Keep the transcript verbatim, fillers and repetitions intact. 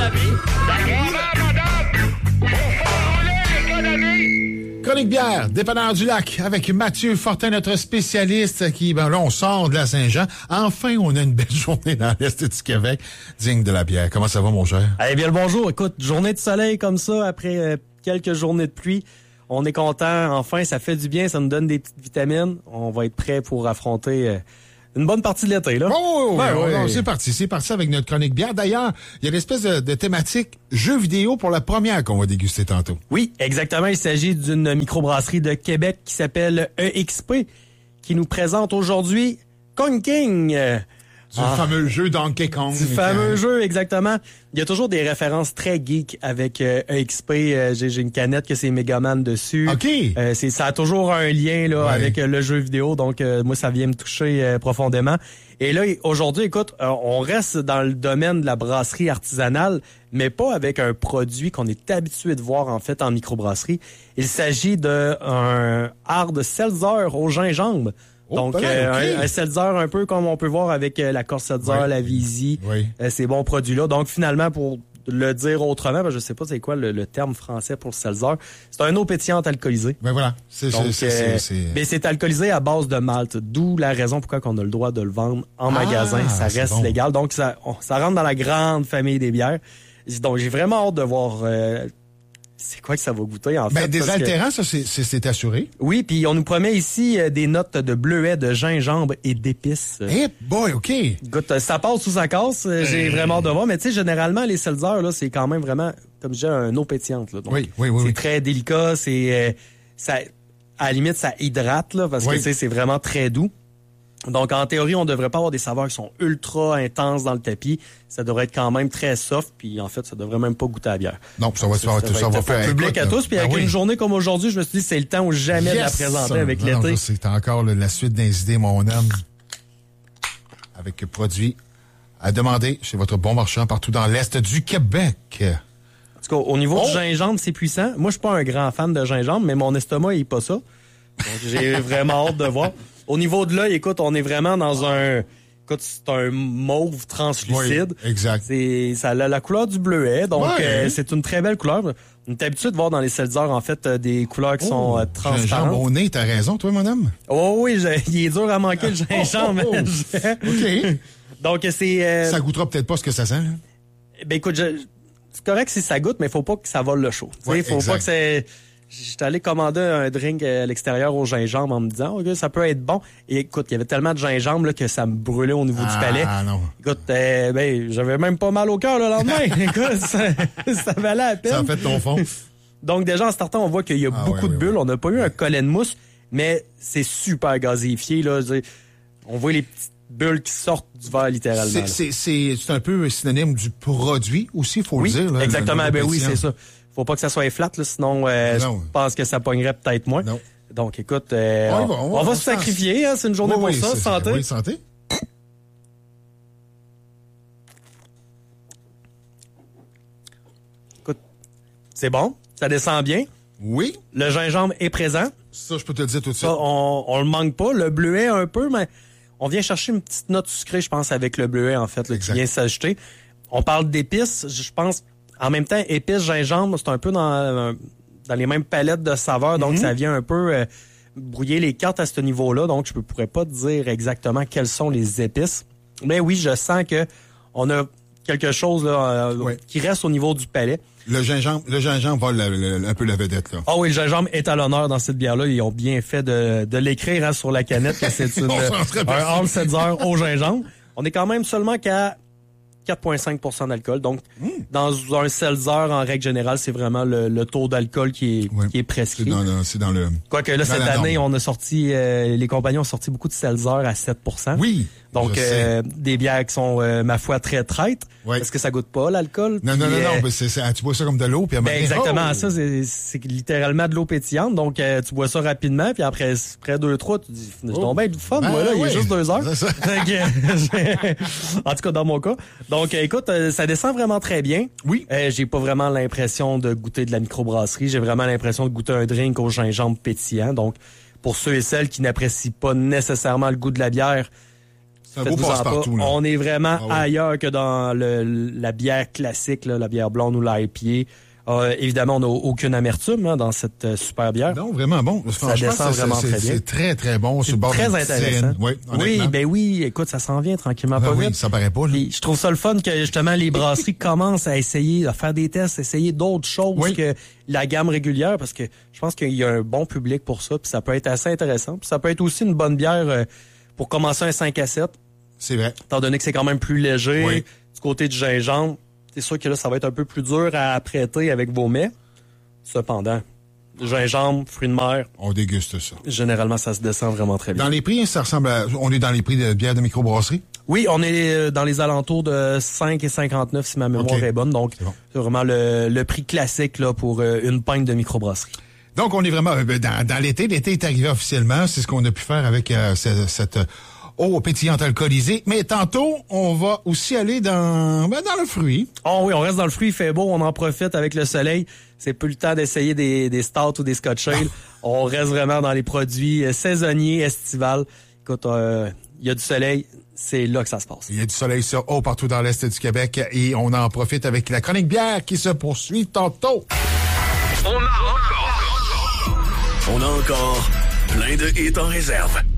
la vie. D'accord, madame. Pour faire rouler l'économie. Chronique bière, dépanneur du lac, avec Mathieu Fortin, notre spécialiste qui, ben là, on sort de la Saint-Jean. Enfin, on a une belle journée dans l'Est du Québec, digne de la bière. Comment ça va, mon cher? Eh bien, le bonjour. Écoute, journée de soleil comme ça, après euh, quelques journées de pluie. On est content. Enfin, ça fait du bien. Ça nous donne des petites vitamines. On va être prêt pour affronter euh, une bonne partie de l'été, là. Oh, ben, oui, oui. oui. C'est parti. C'est parti avec notre chronique bière. D'ailleurs, il y a une espèce de, de thématique jeux vidéo pour la première qu'on va déguster tantôt. Oui, exactement. Il s'agit d'une microbrasserie de Québec qui s'appelle E X P, qui nous présente aujourd'hui Kong King. Du Ah. fameux jeu Donkey Kong. Du fameux jeu, exactement. Il y a toujours des références très geek avec euh, E X P. Euh, j'ai, j'ai une canette que c'est Megaman dessus. OK. Euh, c'est, ça a toujours un lien là Ouais. avec euh, le jeu vidéo. Donc, euh, moi, ça vient me toucher euh, profondément. Et là, aujourd'hui, écoute, euh, on reste dans le domaine de la brasserie artisanale, mais pas avec un produit qu'on est habitué de voir, en fait, en microbrasserie. Il s'agit d'un hard seltzer au gingembre. Oh, Donc, ben, euh, okay. un, un seltzer un peu comme on peut voir avec euh, la Corsetzer, Oui. la Visi, Oui. euh, ces bons produits-là. Donc, finalement, pour le dire autrement, ben, je sais pas c'est quoi le, le terme français pour le seltzer, c'est un eau pétillante alcoolisée. Ben voilà. C'est, Donc, c'est, c'est, euh, c'est... mais c'est alcoolisé à base de malt, d'où la raison pourquoi on a le droit de le vendre en Ah, magasin. Ça c'est reste bon. légal. Donc, ça, on- ça rentre dans la grande famille des bières. Donc, j'ai vraiment hâte de voir euh, c'est quoi que ça va goûter, en Ben, fait. des parce que- altérants, ça, c'est, c'est, c'est assuré. Oui, puis on nous promet ici euh, des notes de bleuet, de gingembre et d'épices. Euh, Eh, boy, OK. Écoute, euh, ça passe ou ça casse, euh, j'ai vraiment hâte de voir. Mais tu sais, généralement, les seltzers, là, c'est quand même vraiment, comme je disais, un eau pétillante. Là. Donc, Oui, oui, oui, c'est oui. très délicat, c'est... euh, ça, à la limite, ça hydrate, là, parce Oui. que tu sais, c'est vraiment très doux. Donc, en théorie, on devrait pas avoir des saveurs qui sont ultra intenses dans le tapis. Ça devrait être quand même très soft, puis en fait, ça devrait même pas goûter à la bière. Non, ça va, ça va, Ça, ça, va va être faire... public écoute, à tous, puis ben avec oui. une journée comme aujourd'hui, je me suis dit, c'est le temps ou jamais de la Yes! présenter avec Non, non, l'été. ça, c'est encore le- la suite des idées, mon homme. Avec produits à demander chez votre bon marchand partout dans l'Est du Québec. En tout cas, au niveau Oh! du gingembre, c'est puissant. Moi, je suis pas un grand fan de gingembre, mais mon estomac, il est pas ça. Donc, j'ai vraiment hâte de voir. Au niveau de l'œil, écoute, on est vraiment dans un... Écoute, c'est un mauve translucide. Oui, exact. C'est, ça a la, la couleur du bleuet, donc Ouais. euh, c'est une très belle couleur. On est habitué de voir dans les seltzers, en fait, euh, des couleurs qui sont euh, Gingembre transparentes. au nez, t'as raison, toi, mon homme. Oh oui, je- il est dur à manquer le gingembre. Oh, oh, oh. OK. Donc, c'est... euh, Ça goûtera peut-être pas ce que ça sent. hein? Ben écoute, je- c'est correct si ça goûte, mais il faut pas que ça vole le show. Il Ouais, faut exact. pas que c'est... J'étais allé commander un drink à l'extérieur au gingembre en me disant, OK, ça peut être bon. Et écoute, il y avait tellement de gingembre là, que ça me brûlait au niveau du palais. Ah, non. Écoute, euh, ben, j'avais même pas mal au cœur le lendemain. Écoute, ça, ça valait la peine. Ça a fait ton fond. Donc déjà, en startant, on voit qu'il y a Ah, beaucoup ouais, de ouais, bulles. ouais. On n'a pas eu un collet de mousse, mais c'est super gazéifié. Là. Je veux dire, on voit les petites bulles qui sortent du verre littéralement. C'est, là. c'est, c'est, c'est un peu synonyme du produit aussi, faut Oui, le dire. Là, exactement. le- le Ben oui, pétillant. c'est ça. Faut pas que ça soit flat, là, sinon euh, Non. je pense que ça pognerait peut-être moins. Non. Donc, écoute, euh, On y on, va, on va- on va on se se lance. sacrifier. Hein, c'est une journée Oui, pour oui, ça. c'est- Santé. Oui, santé. Écoute, c'est bon. Ça descend bien. Oui, Le gingembre est présent. ça, je peux te le dire tout de suite. Ça, on, on le manque pas. Le bleuet un peu, mais on vient chercher une petite note sucrée, je pense, avec le bleuet, en fait, là, qui Exact. vient s'ajouter. On parle d'épices. Je pense, en même temps, épices, gingembre, c'est un peu dans, euh, dans les mêmes palettes de saveurs. Donc, ça vient un peu euh, brouiller les cartes à ce niveau-là. Donc, je ne pourrais pas te dire exactement quelles sont les épices. Mais oui, je sens que on a quelque chose là, euh, Ouais. qui reste au niveau du palais. Le gingembre, le gingembre vole la- la- un peu la vedette, là. Ah oui, le gingembre est à l'honneur dans cette bière-là. Ils ont bien fait de, de l'écrire hein, sur la canette que c'est une, On s'en serait un passé. Hall Seltzer au gingembre. On est quand même seulement qu'à quatre virgule cinq pour cent d'alcool. Donc, dans un seltzer, en règle générale, c'est vraiment le, le taux d'alcool qui est, Ouais. qui est C'est prescrit. dans le, c'est dans le... Quoique là, dans cette la année, norme. on a sorti, euh, les compagnies ont sorti beaucoup de seltzer à sept pour cent. Oui. Donc, je sais. euh, des bières qui sont, euh, ma foi, très traîtres. Ouais. Parce que ça goûte pas, l'alcool. Non, non, Puis, non, euh, non, mais c'est, c'est- tu bois ça comme de l'eau, puis à un ben moment donné, exactement, oh! ça, c'est, c'est littéralement de l'eau pétillante. Donc, euh, tu bois ça rapidement, puis après, après deux, trois, tu dis, je Oh. donc bien du fun, Ben moi, là, il oui, est juste deux heures. c'est ça. Fait que, en tout cas, dans mon cas. Donc, euh, écoute, euh, ça descend vraiment très bien. Oui. Euh, j'ai pas vraiment l'impression de goûter de la microbrasserie. J'ai vraiment l'impression de goûter un drink au gingembre pétillant. Donc, pour ceux et celles qui n'apprécient pas nécessairement le goût de la bière, C'est un beau Faites-vous en passe-partout, pas. là. On est vraiment Ah oui. ailleurs que dans le, la bière classique, là, la bière blonde ou l'I P A. Euh, évidemment, on n'a aucune amertume hein, dans cette euh, super bière. Non, vraiment bon. Franchement, descend c'est- vraiment c'est- très bien. C'est très, très bon. Sur le bord Très d'une intéressant. piscine. Oui, oui, honnêtement. ben oui, écoute, ça s'en vient tranquillement Ah pas oui, vite. ça paraît pas, là. Puis, je trouve ça le fun que justement les brasseries commencent à essayer, à faire des tests, essayer d'autres choses Oui. que la gamme régulière, parce que je pense qu'il y a un bon public pour ça, puis ça peut être assez intéressant. Puis ça peut être aussi une bonne bière euh, pour commencer un cinq à sept, C'est vrai. étant donné que c'est quand même plus léger. Oui. Du côté du gingembre, c'est sûr que là, ça va être un peu plus dur à apprêter avec vos mets. Cependant, gingembre, fruits de mer, On déguste ça. généralement, ça se descend vraiment très bien. Dans les prix, ça ressemble à... On est dans les prix de bière de microbrasserie? Oui, on est euh, dans les alentours de cinq et cinquante-neuf si ma mémoire Ok. est bonne. Donc, C'est bon. c'est vraiment le, le prix classique là, pour euh, une pinte de microbrasserie. Donc, on est vraiment euh, dans, dans l'été. L'été est arrivé officiellement. C'est ce qu'on a pu faire avec euh, ce- cette euh, eau pétillante alcoolisée. Mais tantôt, on va aussi aller dans, ben, dans le fruit. Oh oui, on reste dans le fruit, il fait beau, on en profite avec le soleil. C'est plus le temps d'essayer des, des stouts ou des scotch ale. On reste vraiment dans les produits euh, saisonniers, estivales. Écoute, euh, il y a du soleil, c'est là que ça se passe. Il y a du soleil sur eau partout dans l'Est du Québec et on en profite avec la chronique bière qui se poursuit tantôt. On a encore. On a encore plein de hits en réserve.